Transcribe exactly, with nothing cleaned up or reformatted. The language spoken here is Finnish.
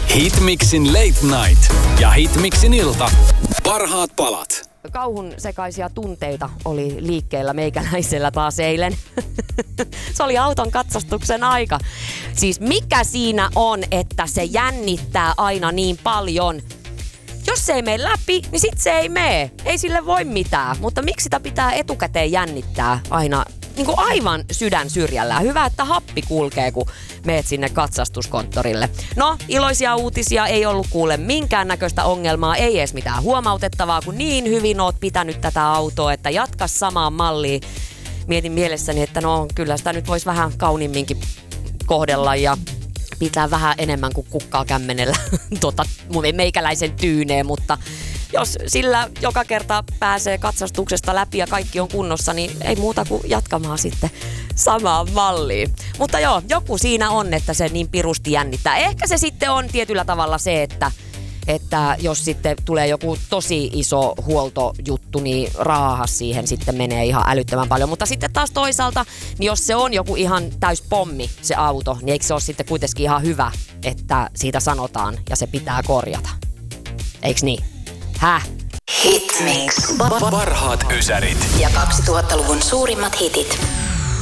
Hitmixin Late Night ja Hitmixin ilta. Parhaat palat. Kauhun sekaisia tunteita oli liikkeellä meikäläisellä taas eilen. Se oli auton katsastuksen aika. Siis mikä siinä on, että se jännittää aina niin paljon? Jos se ei mene läpi, niin sit se ei mene. Ei sille voi mitään. Mutta miksi sitä pitää etukäteen jännittää aina niin kuin aivan sydän syrjällä? Hyvä, että happi kulkee, kun meet sinne katsastuskonttorille. No, iloisia uutisia, ei ollut kuule minkäännäköistä ongelmaa, ei edes mitään huomautettavaa, kun niin hyvin oot pitänyt tätä autoa, että jatka samaan malliin. Mietin mielessäni, että no kyllä sitä nyt voisi vähän kauniimminkin kohdella ja pitää vähän enemmän kuin kukkaa kämmenellä tota, meikäläisen tyyneen, mutta jos sillä joka kerta pääsee katsastuksesta läpi ja kaikki on kunnossa, niin ei muuta kuin jatkamaan sitten samaan malliin. Mutta joo, joku siinä on, että se niin pirusti jännittää. Ehkä se sitten on tietyllä tavalla se, että, että jos sitten tulee joku tosi iso huoltojuttu, niin raahas siihen sitten menee ihan älyttömän paljon. Mutta sitten taas toisaalta, niin jos se on joku ihan täys pommi se auto, niin eikö se ole sitten kuitenkin ihan hyvä, että siitä sanotaan ja se pitää korjata? Eiks niin? Häh? Hitmix. Parhaat ysärit. Ja kaksituhattaluvun suurimmat hitit.